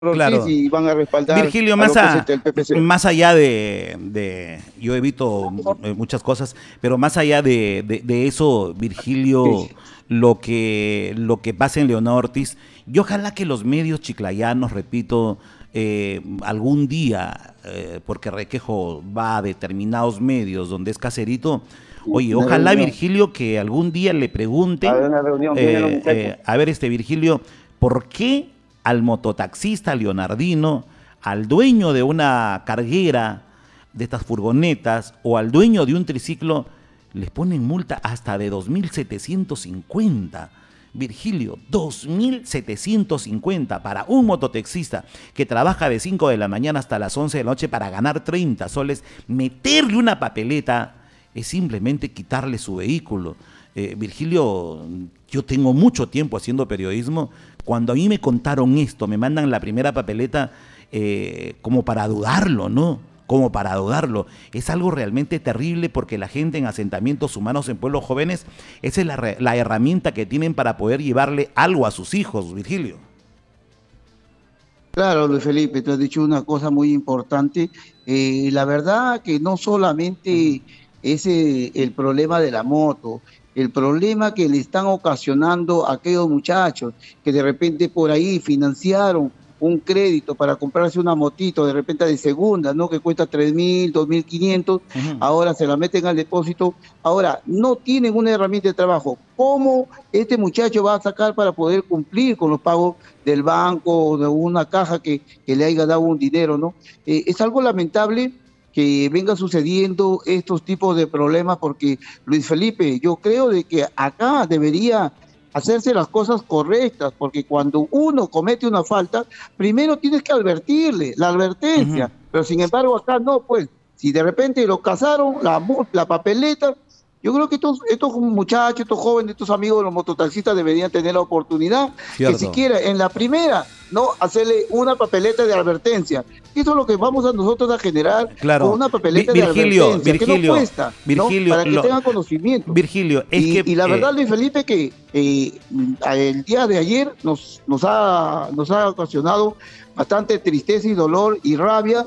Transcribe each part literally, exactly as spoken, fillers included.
Ortiz Claro. y van a respaldar Virgilio, a más, lo que es a- este, el P P C. más allá de, de- yo evito eh, muchas cosas, pero más allá de, de- de eso, Virgilio, Sí. lo que, lo que pasa en Leonardo Ortiz, yo ojalá que los medios chiclayanos, repito, eh, algún día, eh, porque Requejo va a determinados medios donde es caserito, oye, Una ojalá reunión. Virgilio que algún día le A ver, pregunten, una reunión, vienen los eh, muchachos. eh, a ver este Virgilio, ¿por qué al mototaxista Leonardino, al dueño de una carguera de estas furgonetas o al dueño de un triciclo les ponen multa hasta de dos mil setecientos cincuenta? Virgilio, dos mil setecientos cincuenta para un mototaxista que trabaja de cinco de la mañana hasta las once de la noche para ganar treinta soles, meterle una papeleta es simplemente quitarle su vehículo. Eh, Virgilio, yo tengo mucho tiempo haciendo periodismo. Cuando a mí me contaron esto, me mandan la primera papeleta eh, como para dudarlo, ¿no? Como para dudarlo. Es algo realmente terrible porque la gente en asentamientos humanos, en pueblos jóvenes, esa es la, re- la herramienta que tienen para poder llevarle algo a sus hijos, Virgilio. Claro, Luis Felipe, tú has dicho una cosa muy importante. Eh, la verdad que no solamente es eh, el problema de la moto, el problema que le están ocasionando a aquellos muchachos que de repente por ahí financiaron un crédito para comprarse una motito, de repente de segunda, ¿no? Que cuesta tres mil, dos mil quinientos, Ujú. ahora se la meten al depósito, ahora no tienen una herramienta de trabajo. ¿Cómo este muchacho va a sacar para poder cumplir con los pagos del banco o de una caja que, que le haya dado un dinero, ¿no? Eh, es algo lamentable que venga sucediendo estos tipos de problemas porque, Luis Felipe, yo creo de que acá debería hacerse las cosas correctas, porque cuando uno comete una falta, primero tienes que advertirle, la Ujú. advertencia, pero sin embargo acá no, pues, si de repente lo cazaron, la, la papeleta, yo creo que estos, estos muchachos, estos jóvenes, estos amigos de los mototaxistas deberían tener la oportunidad que Cierto. siquiera en la primera, no hacerle una papeleta de advertencia. Eso es lo que vamos a nosotros a generar con Claro. una Vi- papeleta de Virgilio, advertencia, que no Virgilio, cuesta, ¿no? Virgilio, Para que lo, tengan conocimiento. Virgilio, es Y, que y la verdad, eh, Luis Felipe, que eh, el día de ayer nos, nos, ha, nos ha ocasionado bastante tristeza y dolor y rabia,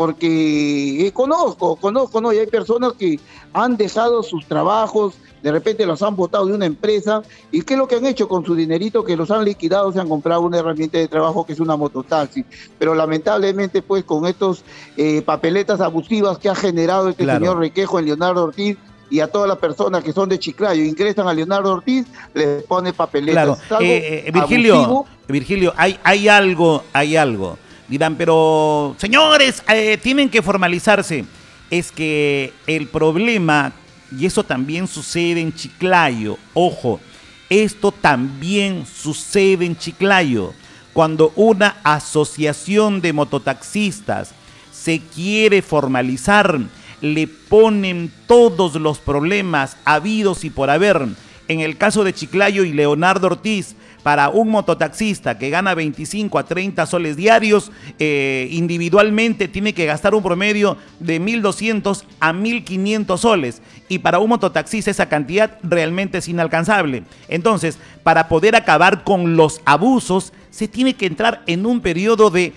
porque eh, conozco, conozco, ¿no? Y hay personas que han dejado sus trabajos, de repente los han botado de una empresa, y ¿qué es lo que han hecho con su dinerito? Que los han liquidado, se han comprado una herramienta de trabajo que es una mototaxi. Pero lamentablemente, pues, con estos eh, papeletas abusivas que ha generado este señor claro, Requejo en Leonardo Ortiz, y a todas las personas que son de Chiclayo ingresan a Leonardo Ortiz, les pone claro. papeletas. Es algo Eh, eh, Virgilio, abusivo. Virgilio, hay, hay algo, hay algo. Dirán, pero señores, eh, tienen que formalizarse. Es que el problema, y eso también sucede en Chiclayo, ojo, esto también sucede en Chiclayo. Cuando una asociación de mototaxistas se quiere formalizar, le ponen todos los problemas habidos y por haber. En el caso de Chiclayo y Leonardo Ortiz, para un mototaxista que gana veinticinco a treinta soles diarios, eh, individualmente tiene que gastar un promedio de mil doscientos a mil quinientos soles. Y para un mototaxista esa cantidad realmente es inalcanzable. Entonces, para poder acabar con los abusos, se tiene que entrar en un periodo de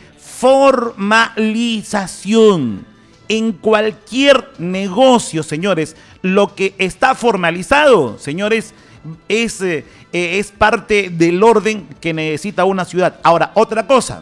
formalización. En cualquier negocio, señores, lo que está formalizado, señores, es, eh, es parte del orden que necesita una ciudad. Ahora, otra cosa,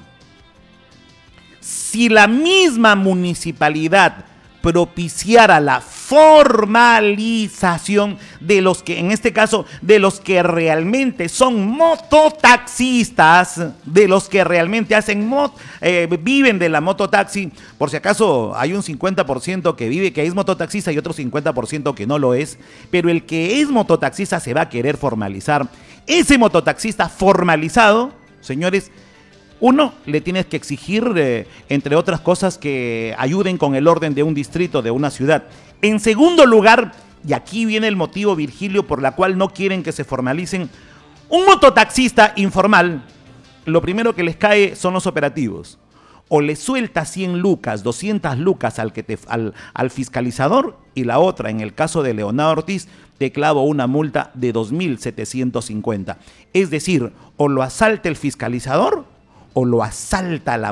si la misma municipalidad propiciara la formalización de los que, en este caso, de los que realmente son mototaxistas, de los que realmente hacen mot, eh, viven de la mototaxi, por si acaso hay un cincuenta por ciento que vive, que es mototaxista y otro cincuenta por ciento que no lo es, pero el que es mototaxista se va a querer formalizar. Ese mototaxista formalizado, señores, uno, le tienes que exigir, eh, entre otras cosas, que ayuden con el orden de un distrito, de una ciudad. En segundo lugar, y aquí viene el motivo, Virgilio, por la cual no quieren que se formalicen, un mototaxista informal, lo primero que les cae son los operativos. O le suelta cien lucas, doscientas lucas al, que te, al, al fiscalizador, y la otra, en el caso de Leonardo Ortiz, te clavo una multa de dos mil setecientos cincuenta. Es decir, o lo asalta el fiscalizador, o lo asalta la